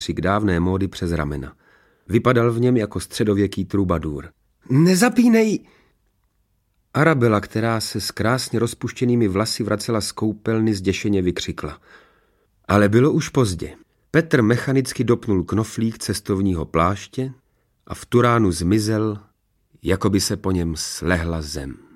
k dávné módy přes ramena. Vypadal v něm jako středověký trubadur. Nezapínej! Arabela, která se s krásně rozpuštěnými vlasy vracela z koupelny, zděšeně vykřikla. Ale bylo už pozdě. Petr mechanicky dopnul knoflík cestovního pláště a v turánu zmizel, jako by se po něm slehla zem.